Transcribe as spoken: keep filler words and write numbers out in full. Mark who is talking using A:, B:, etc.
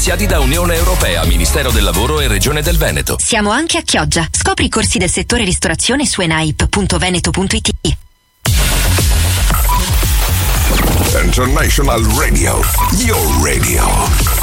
A: finanziati da Unione Europea, Ministero del Lavoro e Regione del Veneto.
B: Siamo anche a Chioggia. Scopri i corsi del settore ristorazione su enaip punto veneto punto it.
C: International Radio, your radio.